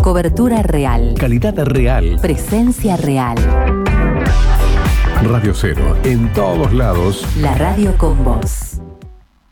Cobertura real. Calidad real. Presencia real. Radio Cero, en todos lados. La radio con vos.